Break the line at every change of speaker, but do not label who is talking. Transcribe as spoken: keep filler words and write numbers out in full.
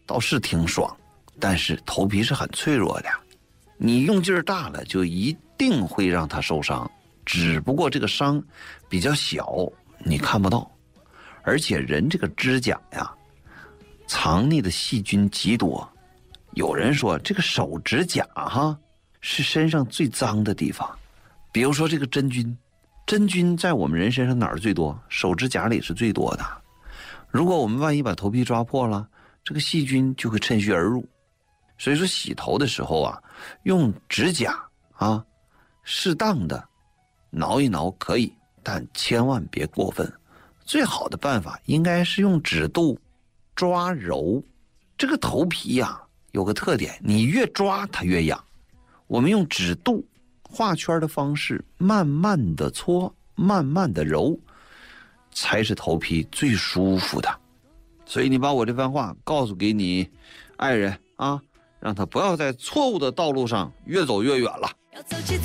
倒是挺爽，但是头皮是很脆弱的，你用劲儿大了就一定会让它受伤，只不过这个伤比较小，你看不到。而且人这个指甲呀，藏匿的细菌极多。有人说这个手指甲哈是身上最脏的地方，比如说这个真菌，真菌在我们人身上哪儿最多？手指甲里是最多的。如果我们万一把头皮抓破了，这个细菌就会趁虚而入。所以说洗头的时候啊，用指甲啊适当的挠一挠可以，但千万别过分。最好的办法应该是用指肚抓揉。这个头皮呀、啊、有个特点，你越抓它越痒。我们用指肚画圈的方式慢慢的搓，慢慢的揉，才是头皮最舒服的。所以你把我这番话告诉给你爱人啊，让他不要在错误的道路上越走越远了。要走起